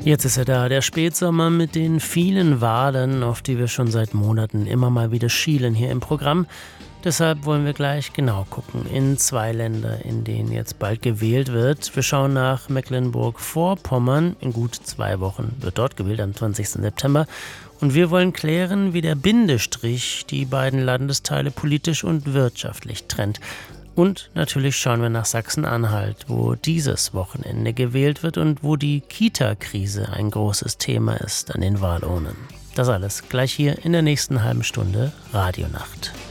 Jetzt ist er da, der Spätsommer mit den vielen Wahlen, auf die wir schon seit Monaten immer mal wieder schielen hier im Programm. Deshalb wollen wir gleich genau gucken in 2 Länder, in denen jetzt bald gewählt wird. Wir schauen nach Mecklenburg-Vorpommern. In gut 2 Wochen wird dort gewählt, am 20. September. Und wir wollen klären, wie der Bindestrich die beiden Landesteile politisch und wirtschaftlich trennt. Und natürlich schauen wir nach Sachsen-Anhalt, wo dieses Wochenende gewählt wird und wo die Kita-Krise ein großes Thema ist an den Wahlurnen. Das alles gleich hier in der nächsten halben Stunde Radionacht.